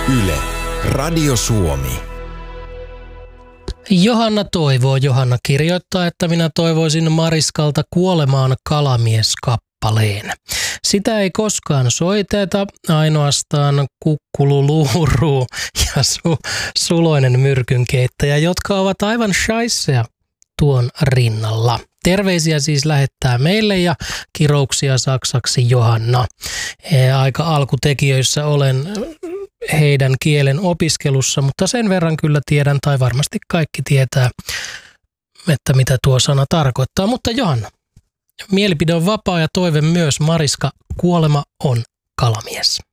Yle, Radio Suomi. Johanna toivoo. Johanna kirjoittaa, että minä toivoisin Mariskalta Kuolemaan kalamies-kappaleen. Sitä ei koskaan soiteta, ainoastaan Kukkulu Luuruu ja Suloinen myrkynkeittäjä, jotka ovat aivan shaisseja tuon rinnalla. Terveisiä siis lähettää meille ja kirouksia saksaksi Johanna. Aika alkutekijöissä olen heidän kielen opiskelussa, mutta sen verran kyllä tiedän, tai varmasti kaikki tietää, että mitä tuo sana tarkoittaa. Mutta Johanna, mielipide on vapaa ja toive myös. Mariska, kuolema on kalamies.